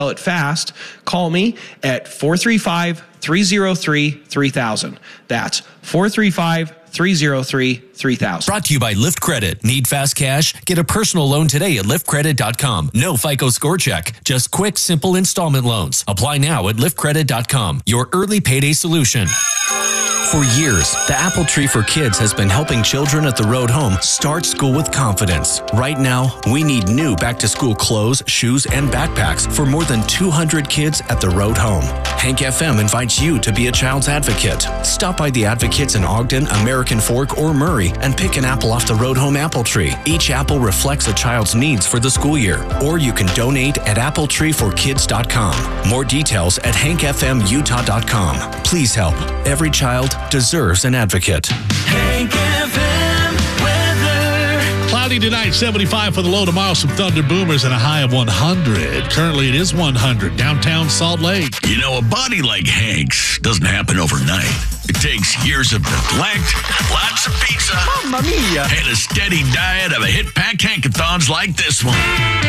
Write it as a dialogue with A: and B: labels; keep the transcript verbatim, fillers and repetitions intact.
A: it fast, call me at four three five, three oh three, three thousand. That's four three five, three oh three, three thousand.
B: Brought to you by Lyft Credit. Need fast cash? Get a personal loan today at lyft credit dot com. No FICO score check. Just quick, simple installment loans. Apply now at lyft credit dot com. Your early payday solution. For years, the Apple Tree for Kids has been helping children at the road home start school with confidence. Right now, we need new back-to-school clothes, shoes, and backpacks for more than two hundred kids at the road home. Hank F M invites you to be a child's advocate. Stop by the Advocates in Ogden, American Fork, or Murray and pick an apple off the road home apple tree. Each apple reflects a child's needs for the school year. Or you can donate at apple tree for kids dot com. More details at hank f m utah dot com. Please help. Every child deserves an advocate.
C: Hank F M weather.
D: Cloudy tonight, seventy-five for the low. Tomorrow, some thunder boomers and a high of one hundred. Currently, it is one hundred. Downtown Salt Lake.
E: You know, a body like Hank's doesn't happen overnight. It takes years of neglect, lots of pizza,
C: Mamma mia.
E: and a steady diet of a hit-packed hankathons like this one.